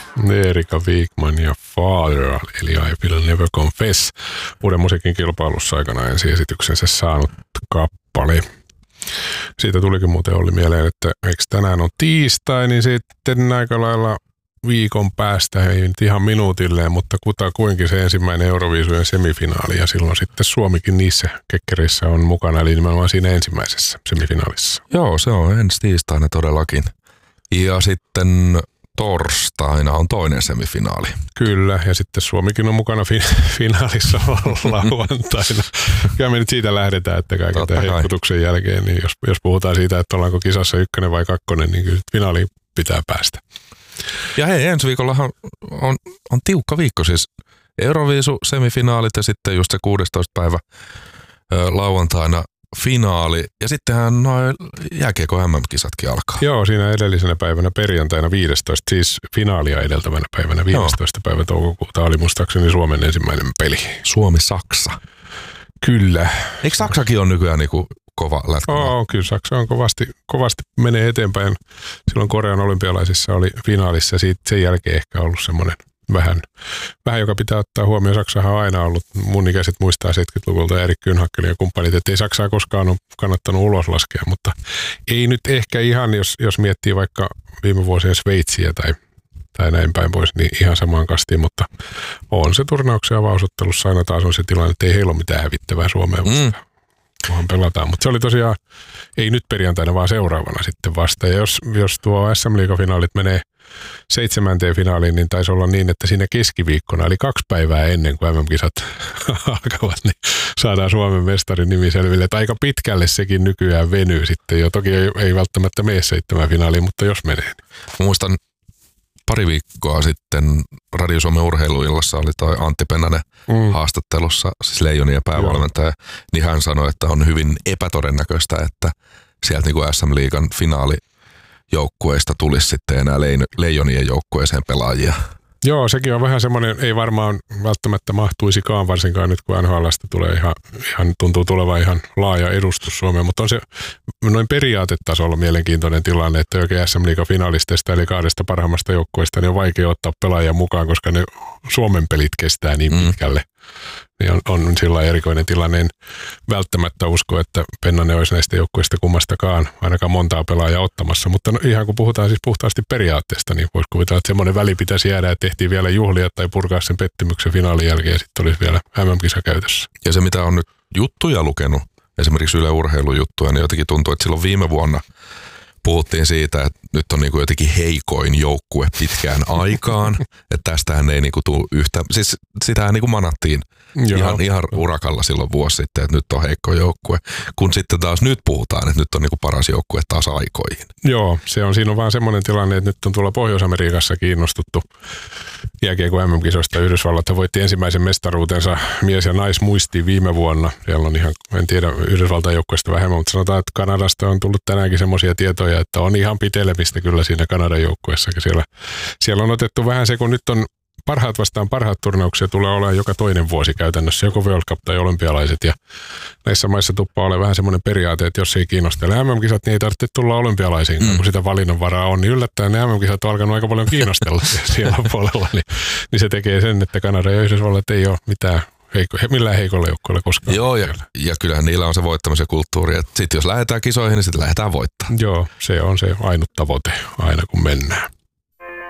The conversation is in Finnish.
Erika Wigman ja Father, eli I Will Never Confess. Uuden musiikin kilpailussa aikana ensi-esityksensä saanut kappale. Siitä tulikin muuten Olli mieleen, että eikö tänään on tiistai, niin sitten aika lailla viikon päästä, ei nyt ihan minuutilleen, mutta kutakuinkin se ensimmäinen Euroviisujen semifinaali ja silloin sitten Suomikin niissä kekkereissä on mukana, eli nimenomaan siinä ensimmäisessä semifinaalissa. Joo, se on ensi tiistaina todellakin. Ja sitten torstaina on toinen semifinaali. Kyllä, ja sitten Suomikin on mukana finaalissa lauantaina. Kyllä me nyt siitä lähdetään, että kaiken tämän hehkutuksen jälkeen, niin jos puhutaan siitä, että ollaanko kisassa 1 vai 2, niin kyllä finaaliin pitää päästä. Ja hei, ensi viikollahan on tiukka viikko, siis Euroviisu semifinaalit ja sitten just se 16. päivä lauantaina finaali. Ja sittenhän noin jääkiekko MM-kisatkin alkaa. Joo, siinä edellisenä päivänä perjantaina 15, siis finaalia edeltävänä päivänä 15. päivä toukokuuta oli muistaakseni Suomen ensimmäinen peli. Suomi-Saksa. Kyllä. Eikö Saksakin ole nykyään niinku kova lätkä? Kyllä Saksa on kovasti menee eteenpäin. Silloin Korean olympialaisissa oli finaalissa ja sen jälkeen ehkä ollut semmoinen vähän, joka pitää ottaa huomioon. Saksahan on aina ollut, mun ikäiset muistaa 70-luvulta Erik Kynhakkelin ja kumppanit, että ei Saksaa koskaan ole kannattanut ulos laskea, mutta ei nyt ehkä ihan, jos miettii vaikka viime vuosien Sveitsiä tai näin päin pois, niin ihan samaan kastiin, mutta on se turnauksen avausottelussa aina taas on se tilanne, että ei heillä ole mitään hävittävää Suomeen vastaan. Kunhan pelataan, mutta se oli tosiaan, ei nyt perjantaina, vaan seuraavana sitten vasta. Ja jos tuo SM-liigafinaalit menee 7. finaaliin, niin taisi olla niin, että siinä keskiviikkona, eli 2 päivää ennen kuin MM-kisat alkavat, niin saadaan Suomen mestarin nimi selville. Että aika pitkälle sekin nykyään venyy sitten jo. Toki ei välttämättä mene 7 finaaliin, mutta jos menee. Niin. Muistan pari viikkoa sitten Radio Suomen urheiluillassa oli toi Antti Pennanen haastattelussa, siis Leijonien päävalmentaja, niin hän sanoi, että on hyvin epätodennäköistä, että sieltä niin kuin SM-liigan finaalijoukkueista tulisi sitten enää Leijonien joukkueeseen pelaajia. Joo, sekin on vähän semmoinen, ei varmaan välttämättä mahtuisikaan, varsinkaan nyt kun NHL:stä tulee ihan tuntuu tulevan ihan laaja edustus Suomeen, mutta on se noin periaatetasolla mielenkiintoinen tilanne, että oikein SM-liiga-finalisteista eli 2 parhaimmasta joukkueesta niin on vaikea ottaa pelaajia mukaan, koska ne Suomen pelit kestää niin pitkälle. Niin on sillä erikoinen tilanne. En välttämättä usko, että Pennanen olisi näistä joukkueista kummastakaan ainakaan montaa pelaajaa ottamassa, mutta ihan kun puhutaan siis puhtaasti periaatteesta, niin voisi kuvitella, että semmoinen väli pitäisi jäädä, että tehtiin vielä juhlia tai purkaa sen pettymyksen finaalin jälkeen ja sitten olisi vielä MM-kisa käytössä. Ja se mitä on nyt juttuja lukenut, esimerkiksi Yle Urheilujuttuja, niin jotenkin tuntuu, että silloin viime vuonna puhuttiin siitä, että nyt on niinku jotenkin heikoin joukkue pitkään aikaan, että tästähän ei niinku tule yhtä, siis sitähän niinku manattiin ihan urakalla silloin vuosi sitten, että nyt on heikko joukkue, kun sitten taas nyt puhutaan, että nyt on niinku paras joukkue taas aikoihin. Joo, siinä on vaan semmoinen tilanne, että nyt on tuolla Pohjois-Amerikassa kiinnostuttu jääkiekon MM-kisoista. Yhdysvallat voitti ensimmäisen mestaruutensa mies- ja naismuistiin viime vuonna. Siellä on ihan, en tiedä Yhdysvaltain joukkueesta vähemmän, mutta sanotaan, että Kanadasta on tullut tänäänkin semmoisia tietoja, että on ihan pitelemistä kyllä siinä Kanadan joukkueessakin. Siellä on otettu vähän se, kun nyt on parhaat vastaan parhaat turnauksia tulee olemaan joka toinen vuosi käytännössä, joko World Cup tai olympialaiset. Ja näissä maissa tuppaa olemaan vähän semmoinen periaate, että jos ei kiinnostele MM-kisat, niin ei tarvitse tulla olympialaisiin, kun sitä valinnanvaraa on. Niin yllättäen ne MM-kisat on alkanut aika paljon kiinnostella siellä puolella. Niin se tekee sen, että Kanada ja Yhdysvallat ei ole mitään millään heikolla joukkoilla koskaan. Joo, ja kyllähän niillä on se voittamisen kulttuuri, että sitten jos lähdetään kisoihin, niin sitten lähdetään voittamaan. Joo, se on se ainut tavoite aina kun mennään.